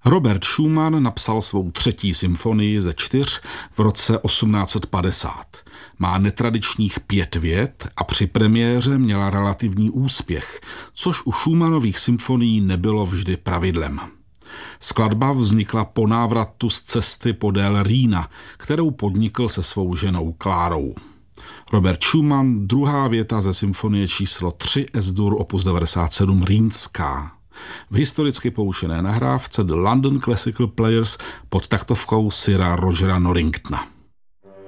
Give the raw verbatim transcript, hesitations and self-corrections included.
Robert Schumann napsal svou třetí symfonii ze čtyř v roce osmnáct set padesát. Má netradičních pět vět a při premiéře měla relativní úspěch, což u Schumannových symfonií nebylo vždy pravidlem. Skladba vznikla po návratu z cesty podél Rýna, kterou podnikl se svou ženou Klárou. Robert Schumann, druhá věta ze symfonie číslo tři Es-Dur opus devadesát sedm Rýnská. V historicky poučené nahrávce The London Classical Players pod taktovkou Sira Rogera Norringtona.